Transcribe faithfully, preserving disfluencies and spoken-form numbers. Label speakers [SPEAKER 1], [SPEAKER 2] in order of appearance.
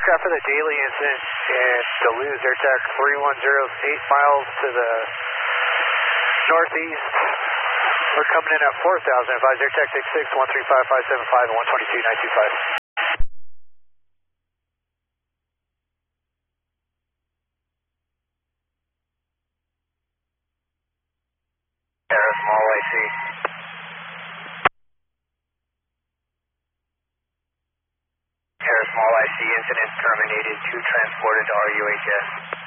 [SPEAKER 1] aircraft for the daily incident in Duluth, AirTac three one zero, eight miles to the northeast. We're coming in at four thousand, advise AirTac six six, one three five five seven five, and one two two nine two five. Aero small Y C. Aero small Y C incident terminated, two transported to R U H S.